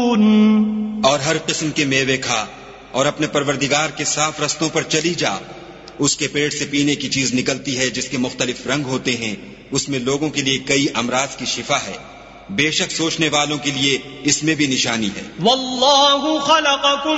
और हर किस्म के मेवे खा और अपने परवरदिगार के साफ रस्तों पर चली जा। उसके पेड़ से पीने की चीज निकलती है जिसके मुख्तलिफ रंग होते हैं। उसमें लोगों के लिए कई अमराज की शिफा है। बेशक सोचने वालों के लिए इसमें भी निशानी है। वल्लाहु खलक़कुम